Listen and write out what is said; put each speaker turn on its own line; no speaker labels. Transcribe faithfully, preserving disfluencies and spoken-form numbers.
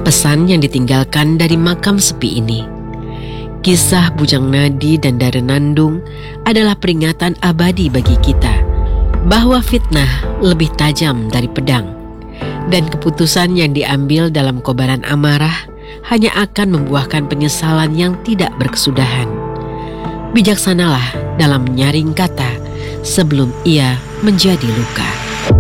Pesan yang ditinggalkan dari makam sepi ini. Kisah Bujang Nadi dan Dare Nandung adalah peringatan abadi bagi kita bahwa fitnah lebih tajam dari pedang, dan keputusan yang diambil dalam kobaran amarah hanya akan membuahkan penyesalan yang tidak berkesudahan. Bijaksanalah dalam menyaring kata sebelum ia menjadi luka.